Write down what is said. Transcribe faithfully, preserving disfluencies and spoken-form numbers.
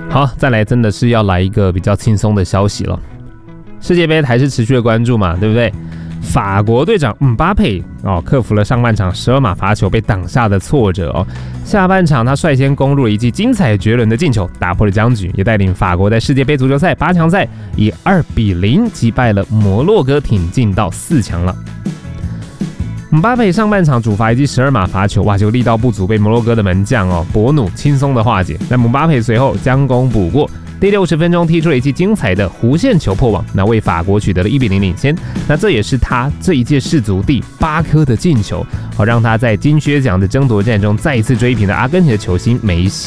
好，再来真的是要来一个比较轻松的消息了。世界杯还是持续的关注嘛，对不对？法国队长姆巴佩哦，克服了上半场十二码罚球被挡下的挫折哦，下半场他率先攻入了一记精彩绝伦的进球，打破了僵局，也带领法国在世界杯足球赛八强赛以二比零击败了摩洛哥，挺进到四强了。姆巴佩上半场主罚一记十二码罚球，哇，就力道不足，被摩洛哥的门将哦博努轻松的化解。那姆巴佩随后将功补过，第六十分钟踢出了一记精彩的弧线球破网，那为法国取得了一比零领先。那这也是他这一届世足第八颗的进球，好让他在金靴奖的争夺战中再一次追平了阿根廷的球星梅西。